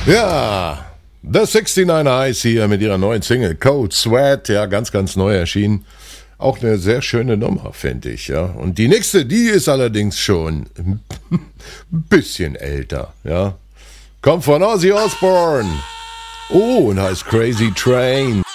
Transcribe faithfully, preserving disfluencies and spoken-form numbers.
Ja, The neunundsechzig Eyes hier mit ihrer neuen Single Cold Sweat, ja, ganz, ganz neu erschienen. Auch eine sehr schöne Nummer, finde ich, ja. Und die nächste, die ist allerdings schon ein bisschen älter, ja. Kommt von Ozzy Osbourne. Oh, und heißt Crazy Train.